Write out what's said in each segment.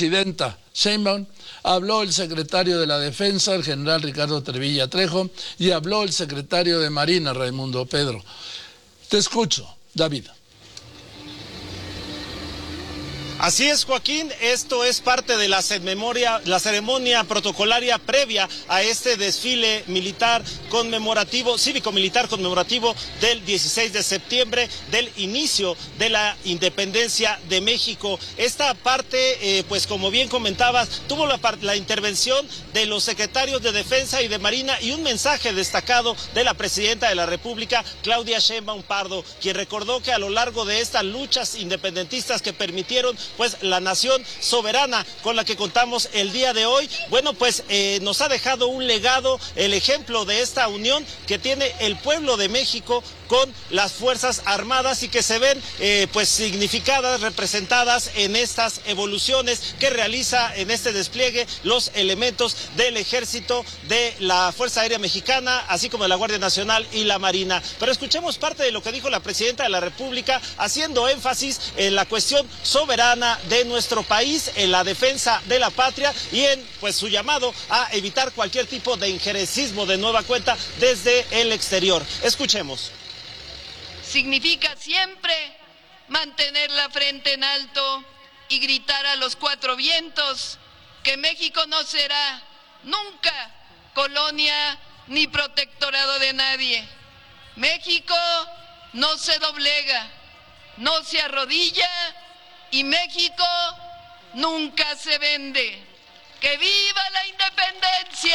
presidenta Sheinbaum, habló el secretario de la Defensa, el general Ricardo Trevilla Trejo, y habló el secretario de Marina, Raimundo Pedro. Te escucho, David. Así es, Joaquín, esto es parte de la ceremonia protocolaria previa a este desfile militar conmemorativo, cívico-militar conmemorativo del 16 de septiembre, del inicio de la independencia de México. Esta parte, pues como bien comentabas, tuvo la intervención de los secretarios de Defensa y de Marina y un mensaje destacado de la presidenta de la República, Claudia Sheinbaum Pardo, quien recordó que a lo largo de estas luchas independentistas que permitieron pues la nación soberana con la que contamos el día de hoy, bueno, pues nos ha dejado un legado, el ejemplo de esta unión que tiene el pueblo de México con las Fuerzas Armadas y que se ven pues significadas, representadas en estas evoluciones que realiza en este despliegue los elementos del Ejército, de la Fuerza Aérea Mexicana, así como de la Guardia Nacional y la Marina. Pero escuchemos parte de lo que dijo la presidenta de la República, haciendo énfasis en la cuestión soberana de nuestro país, en la defensa de la patria y en pues su llamado a evitar cualquier tipo de injerencismo de nueva cuenta desde el exterior. Escuchemos. Significa siempre mantener la frente en alto y gritar a los cuatro vientos que México no será nunca colonia ni protectorado de nadie. México no se doblega, no se arrodilla y México nunca se vende. ¡Que viva la independencia!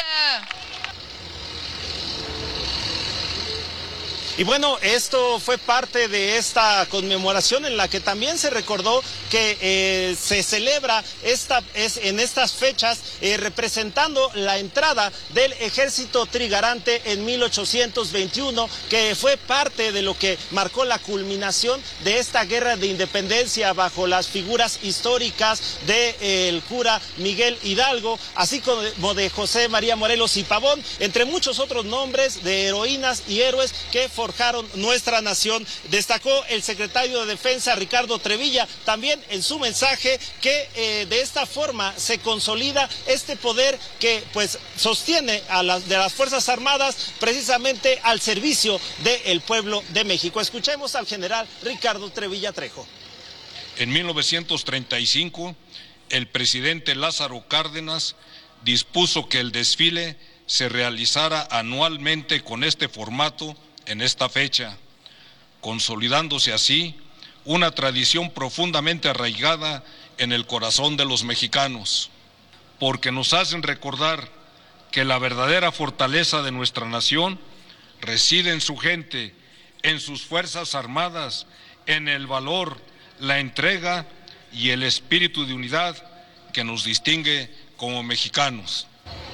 Y bueno, esto fue parte de esta conmemoración en la que también se recordó que se celebra en estas fechas representando la entrada del Ejército Trigarante en 1821, que fue parte de lo que marcó la culminación de esta guerra de independencia bajo las figuras históricas del cura Miguel Hidalgo, así como de José María Morelos y Pavón, entre muchos otros nombres de heroínas y héroes que forjaron nuestra nación. Destacó el secretario de Defensa, Ricardo Trevilla, también en su mensaje que de esta forma se consolida este poder que pues sostiene a de las Fuerzas Armadas precisamente al servicio del pueblo de México. Escuchemos al general Ricardo Trevilla Trejo. En 1935, el presidente Lázaro Cárdenas dispuso que el desfile se realizara anualmente con este formato en esta fecha, consolidándose así una tradición profundamente arraigada en el corazón de los mexicanos, porque nos hacen recordar que la verdadera fortaleza de nuestra nación reside en su gente, en sus Fuerzas Armadas, en el valor, la entrega y el espíritu de unidad que nos distingue como mexicanos.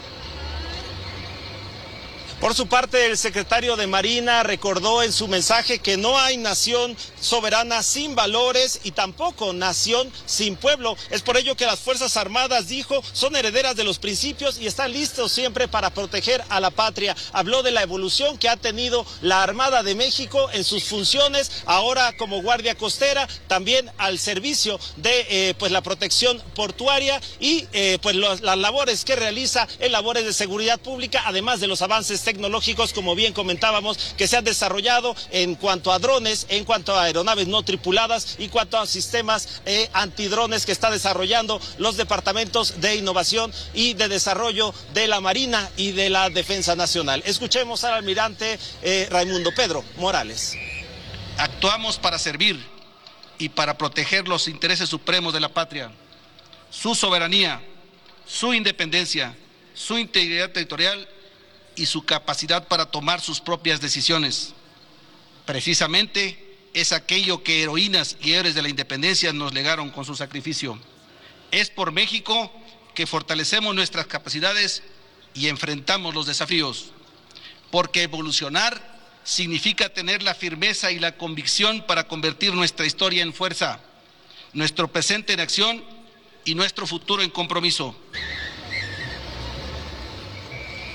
Por su parte, el secretario de Marina recordó en su mensaje que no hay nación soberana sin valores y tampoco nación sin pueblo. Es por ello que las Fuerzas Armadas, dijo, son herederas de los principios y están listos siempre para proteger a la patria. Habló de la evolución que ha tenido la Armada de México en sus funciones, ahora como Guardia Costera, también al servicio de pues la protección portuaria y pues las labores que realiza en labores de seguridad pública, además de los avances tecnológicos, como bien comentábamos, que se han desarrollado en cuanto a drones, en cuanto a aeronaves no tripuladas y cuanto a sistemas antidrones que está desarrollando los departamentos de innovación y de desarrollo de la Marina y de la Defensa Nacional. Escuchemos al almirante Raimundo Pedro Morales. Actuamos para servir y para proteger los intereses supremos de la patria, su soberanía, su independencia, su integridad territorial y su capacidad para tomar sus propias decisiones. Precisamente es aquello que heroínas y héroes de la independencia nos legaron con su sacrificio. Es por México que fortalecemos nuestras capacidades y enfrentamos los desafíos, porque evolucionar significa tener la firmeza y la convicción para convertir nuestra historia en fuerza, nuestro presente en acción y nuestro futuro en compromiso.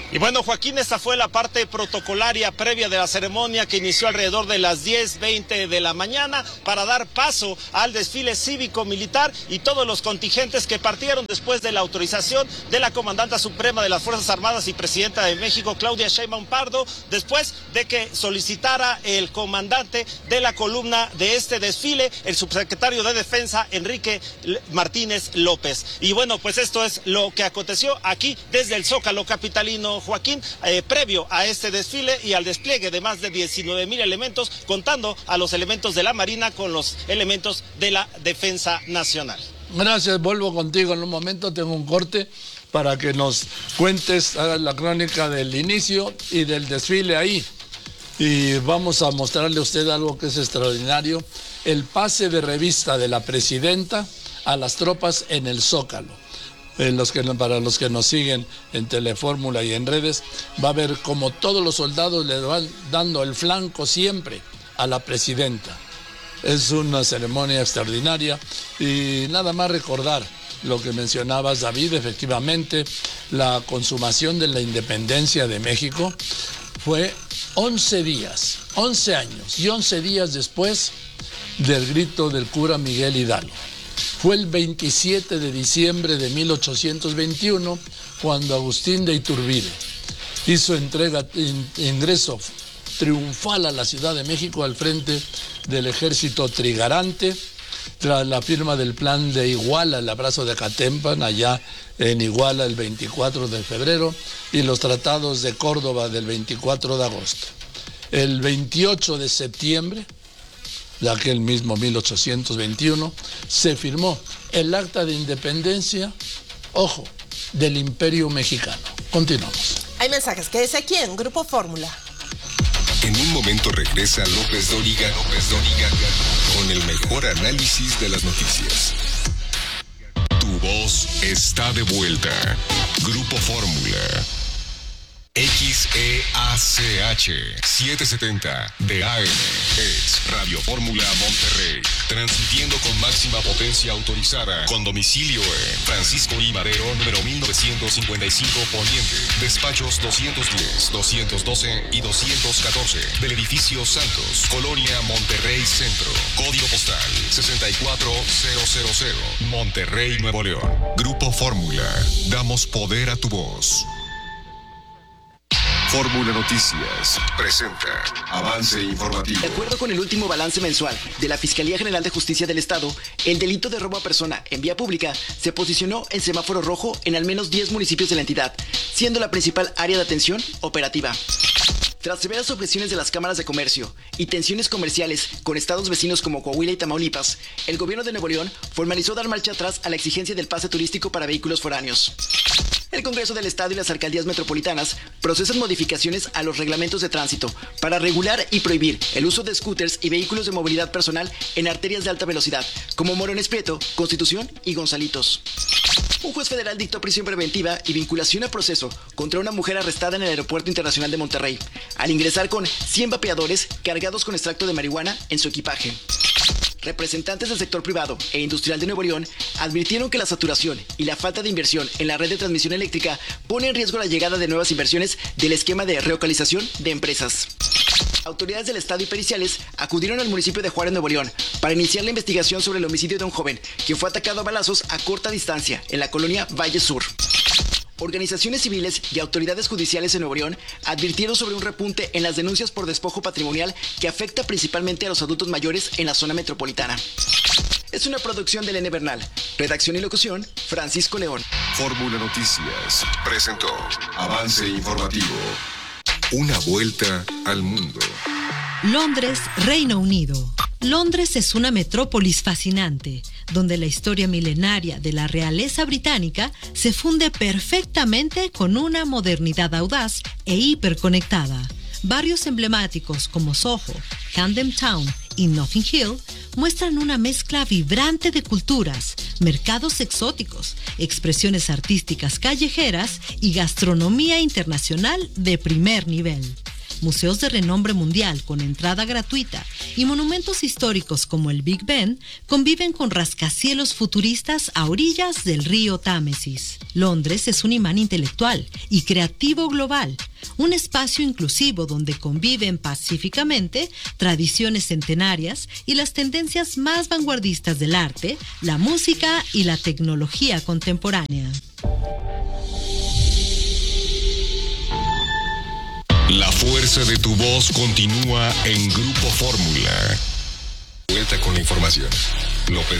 Y bueno, Joaquín, esta fue la parte protocolaria previa de la ceremonia que inició alrededor de las 10:20 de la mañana para dar paso al desfile cívico-militar y todos los contingentes que partieron después de la autorización de la comandanta suprema de las Fuerzas Armadas y presidenta de México, Claudia Sheinbaum Pardo, después de que solicitara el comandante de la columna de este desfile, el subsecretario de Defensa, Enrique Martínez López. Y bueno, pues esto es lo que aconteció aquí desde el Zócalo capitalino, Joaquín, previo a este desfile y al despliegue de más de 19,000 elementos, contando a los elementos de la Marina con los elementos de la Defensa Nacional. Gracias, vuelvo contigo en un momento, tengo un corte para que nos cuentes, hagas la crónica del inicio y del desfile ahí. Y vamos a mostrarle a usted algo que es extraordinario, el pase de revista de la presidenta a las tropas en el Zócalo. Para los que nos siguen en Telefórmula y en redes, va a ver como todos los soldados le van dando el flanco siempre a la presidenta. Es una ceremonia extraordinaria y nada más recordar lo que mencionabas, David, efectivamente la consumación de la independencia de México fue 11 días, 11 años y 11 días después del grito del cura Miguel Hidalgo. Fue el 27 de diciembre de 1821 cuando Agustín de Iturbide hizo ingreso triunfal a la Ciudad de México al frente del ejército trigarante, tras la firma del plan de Iguala, el abrazo de Acatempan, allá en Iguala el 24 de febrero, y los tratados de Córdoba del 24 de agosto. El 28 de septiembre de aquel mismo 1821, se firmó el acta de independencia, ojo, del Imperio Mexicano. Continuamos. Hay mensajes, quédese aquí en Grupo Fórmula. En un momento regresa López Dóriga con el mejor análisis de las noticias. Tu voz está de vuelta. Grupo Fórmula. XEACH 770 de AM es Radio Fórmula Monterrey, transmitiendo con máxima potencia autorizada, con domicilio en Francisco I. Madero, número 1955 Poniente, despachos 210, 212 y 214 del edificio Santos, Colonia Monterrey Centro, código postal 64000, Monterrey, Nuevo León. Grupo Fórmula, damos poder a tu voz. Fórmula Noticias presenta avance informativo. De acuerdo con el último balance mensual de la Fiscalía General de Justicia del Estado, el delito de robo a persona en vía pública se posicionó en semáforo rojo en al menos 10 municipios de la entidad, siendo la principal área de atención operativa. Tras severas objeciones de las cámaras de comercio y tensiones comerciales con estados vecinos como Coahuila y Tamaulipas, el gobierno de Nuevo León formalizó dar marcha atrás a la exigencia del pase turístico para vehículos foráneos. El Congreso del Estado y las alcaldías metropolitanas procesan modificaciones a los reglamentos de tránsito para regular y prohibir el uso de scooters y vehículos de movilidad personal en arterias de alta velocidad, como Morones Prieto, Constitución y Gonzalitos. Un juez federal dictó prisión preventiva y vinculación a proceso contra una mujer arrestada en el Aeropuerto Internacional de Monterrey, al ingresar con 100 vapeadores cargados con extracto de marihuana en su equipaje. Representantes del sector privado e industrial de Nuevo León advirtieron que la saturación y la falta de inversión en la red de transmisión eléctrica pone en riesgo la llegada de nuevas inversiones del esquema de relocalización de empresas. Autoridades del Estado y periciales acudieron al municipio de Juárez, Nuevo León, para iniciar la investigación sobre el homicidio de un joven que fue atacado a balazos a corta distancia en la colonia Valle Sur. Organizaciones civiles y autoridades judiciales en Nuevo León advirtieron sobre un repunte en las denuncias por despojo patrimonial que afecta principalmente a los adultos mayores en la zona metropolitana. Es una producción de Elena Bernal. Redacción y locución, Francisco León. Fórmula Noticias presentó avance informativo. Una vuelta al mundo. Londres, Reino Unido. Londres es una metrópolis fascinante, donde la historia milenaria de la realeza británica se funde perfectamente con una modernidad audaz e hiperconectada. Barrios emblemáticos como Soho, Camden Town y Notting Hill muestran una mezcla vibrante de culturas, mercados exóticos, expresiones artísticas callejeras y gastronomía internacional de primer nivel. museos de renombre mundial con entrada gratuita y monumentos históricos como el Big Ben conviven con rascacielos futuristas a orillas del río Támesis. Londres es un imán intelectual y creativo global, un espacio inclusivo donde conviven pacíficamente tradiciones centenarias y las tendencias más vanguardistas del arte, la música y la tecnología contemporánea. La fuerza de tu voz continúa en Grupo Fórmula. Vuelta con la información. López